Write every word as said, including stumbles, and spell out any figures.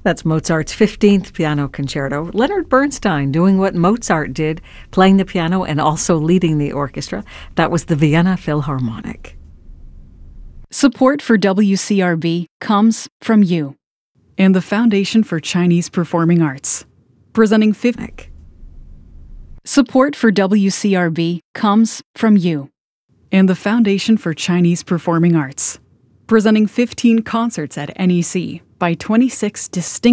That's Mozart's fifteenth Piano Concerto. Leonard Bernstein doing what Mozart did, playing the piano and also leading the orchestra. That was the Vienna Philharmonic. Support for W C R B comes from you and the Foundation for Chinese Performing Arts, presenting fifth. Support for W C R B comes from you and the Foundation for Chinese Performing Arts, presenting fifteen concerts at N E C by twenty-six distinct